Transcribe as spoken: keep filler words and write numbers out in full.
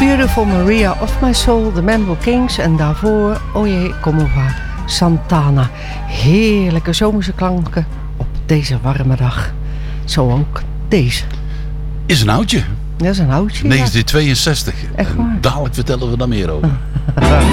Beautiful Maria of My Soul, de Mambo Kings. En daarvoor Oye Como Va Santana. Heerlijke zomerse klanken op deze warme dag. Zo ook deze. Is een oudje. Dat is een oudje. negentien tweeënzestig. Echt waar? En dadelijk vertellen we daar meer over.